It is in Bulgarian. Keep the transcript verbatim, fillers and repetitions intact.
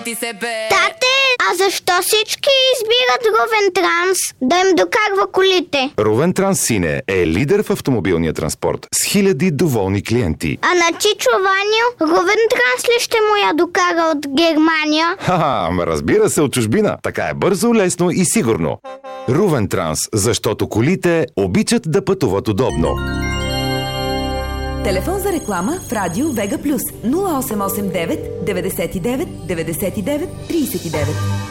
Тате, а защо всички избират Рувен Транс да им докарва колите? Рувен Транс, сине, е лидер в автомобилния транспорт с хиляди доволни клиенти. А на Чичо Ваню Рувен Транс ли ще му я докара от Германия? Ха-ха, разбира се, от чужбина. Така е бързо, лесно и сигурно. Рувен Транс, защото колите обичат да пътуват удобно. Телефон за реклама в Радио Вега Плюс нула осем осем девет деветдесет и девет деветдесет и девет тридесет и девет.